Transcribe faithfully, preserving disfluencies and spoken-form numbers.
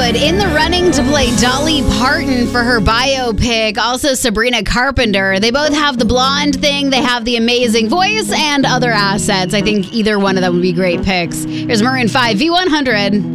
Eastwood in the running to play Dolly Parton for her biopic. Also, Sabrina Carpenter. They both have the blonde thing. They have the amazing voice and other assets. I think either one of them would be great picks. Here's Maroon five, V one hundred.